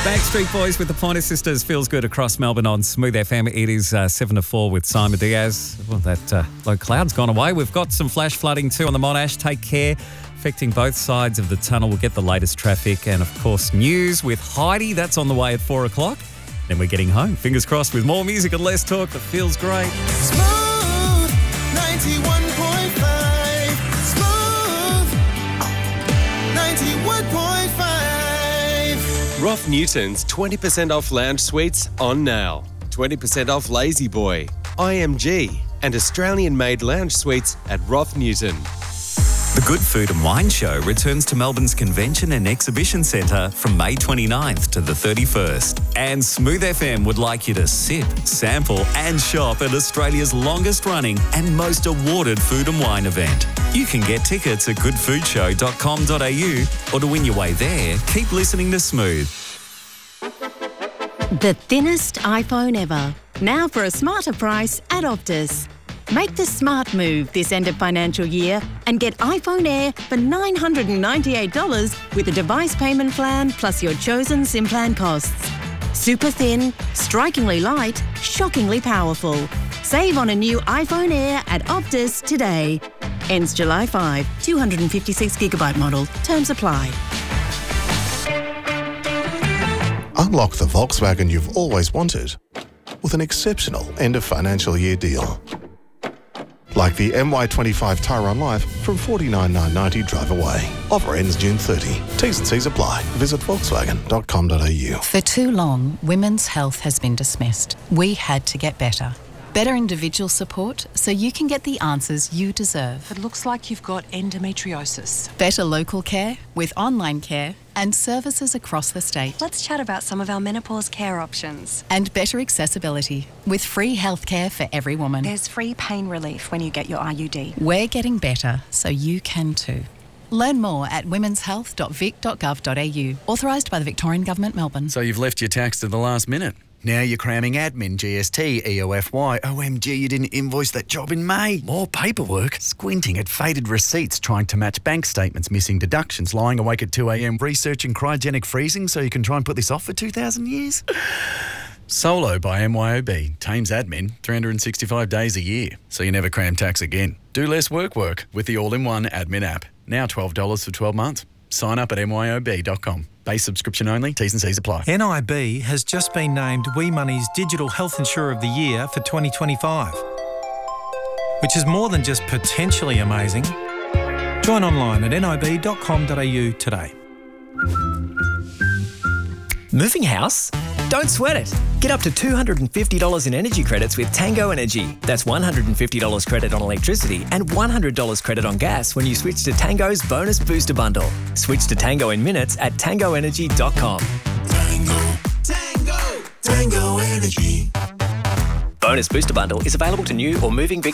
Backstreet Boys with the Pointer Sisters feels good across Melbourne on Smooth FM. It is 7 to 4 with Simon Diaz. Well, that low cloud's gone away. We've got some flash flooding too on the Monash. Take care. Affecting both sides of the tunnel. We'll get the latest traffic and, of course, news with Heidi. That's on the way at 4 o'clock. Then we're getting home. Fingers crossed with more music and less talk that feels great. Smooth 91.5. Smooth 91.5. Roth Newton's 20% off lounge suites on now. 20% off Lazy Boy, IMG, and Australian-made lounge suites at Roth Newton. The Good Food and Wine Show returns to Melbourne's Convention and Exhibition Centre from May 29th to the 31st. And Smooth FM would like you to sip, sample and shop at Australia's longest running and most awarded food and wine event. You can get tickets at goodfoodshow.com.au, or to win your way there, keep listening to Smooth. The thinnest iPhone ever. Now for a smarter price at Optus. Make the smart move this end of financial year and get iPhone Air for $998 with a device payment plan plus your chosen SIM plan costs. Super thin, strikingly light, shockingly powerful. Save on a new iPhone Air at Optus today. Ends July 5, 256GB model. Terms apply. Unlock the Volkswagen you've always wanted with an exceptional end of financial year deal. Like the MY25 Tyrone Life from $49,990 drive away. Offer ends June 30. T's and C's apply. Visit volkswagen.com.au. For too long, women's health has been dismissed. We had to get better. Better individual support so you can get the answers you deserve. It looks like you've got endometriosis. Better local care with online care and services across the state. Let's chat about some of our menopause care options. And better accessibility with free healthcare for every woman. There's free pain relief when you get your IUD. We're getting better so you can too. Learn more at womenshealth.vic.gov.au. Authorised by the Victorian Government, Melbourne. So you've left your tax to the last minute. Now you're cramming admin, GST, EOFY. OMG, you didn't invoice that job in May. More paperwork. Squinting at faded receipts, trying to match bank statements, missing deductions, lying awake at 2 a.m, researching cryogenic freezing so you can try and put this off for 2,000 years. Solo by MYOB. Tames admin 365 days a year, so you never cram tax again. Do less work with the all-in-one admin app. Now $12 for 12 months. Sign up at myob.com. Base subscription only. T's and C's apply. NIB has just been named WeMoney's Digital Health Insurer of the Year for 2025, which is more than just potentially amazing. Join online at nib.com.au today. Moving house? Don't sweat it. Get up to $250 in energy credits with Tango Energy. That's $150 credit on electricity and $100 credit on gas when you switch to Tango's Bonus Booster Bundle. Switch to Tango in minutes at tangoenergy.com. Tango Energy. Bonus Booster Bundle is available to new or moving Vic